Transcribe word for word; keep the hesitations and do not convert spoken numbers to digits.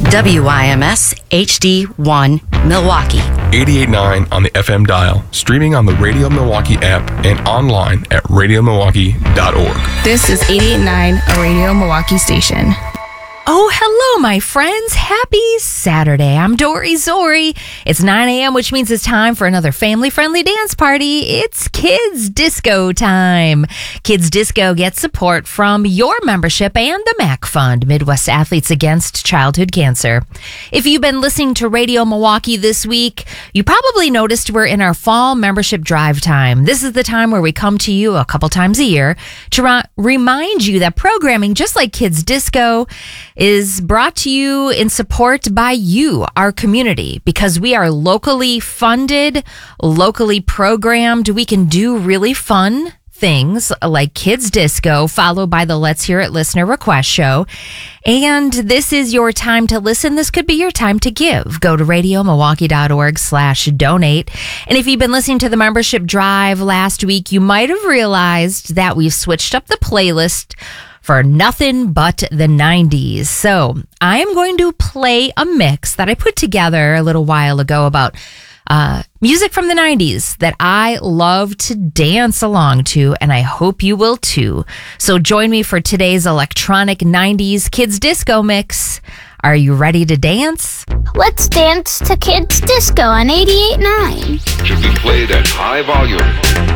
W I M S H D one Milwaukee. eighty-eight point nine on the F M dial, streaming on the Radio Milwaukee app and online at radio milwaukee dot org. This is eighty-eight point nine, a Radio Milwaukee station. Oh, hello, my friends. Happy Saturday. I'm Dory Zori. It's nine a.m., which means it's time for another family-friendly dance party. It's Kids Disco time. Kids Disco gets support from your membership and the M A C Fund, Midwest Athletes Against Childhood Cancer. If you've been listening to Radio Milwaukee this week, you probably noticed we're in our fall membership drive time. This is the time where we come to you a couple times a year to ra- remind you that programming, just like Kids Disco, is brought to you in support by you, our community, because we are locally funded, locally programmed. We can do really fun things like Kids Disco, followed by the Let's Hear It listener request show. And this is your time to listen. This could be your time to give. Go to radio milwaukee dot org slash donate. And if you've been listening to the membership drive last week, you might have realized that we've switched up the playlist for nothing but the nineties. So I am going to play a mix that I put together a little while ago about uh, music from the nineties that I love to dance along to, and I hope you will too. So join me for today's electronic nineties Kids Disco mix. Are you ready to dance? Let's dance to Kids Disco on eighty-eight point nine. Should be played at high volume.